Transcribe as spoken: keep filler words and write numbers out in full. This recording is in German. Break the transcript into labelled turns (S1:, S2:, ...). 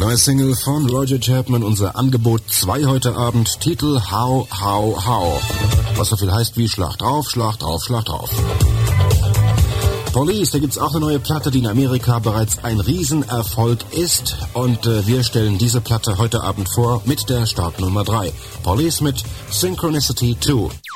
S1: Neue Single von Roger Chapman, unser Angebot zwei heute Abend, Titel How, How, How. Was so viel heißt wie Schlag drauf, Schlag drauf, Schlag drauf. Police, da gibt's auch eine neue Platte, die in Amerika bereits ein Riesenerfolg ist. Und äh, wir stellen diese Platte heute Abend vor mit der Startnummer drei. Police mit Synchronicity zwei.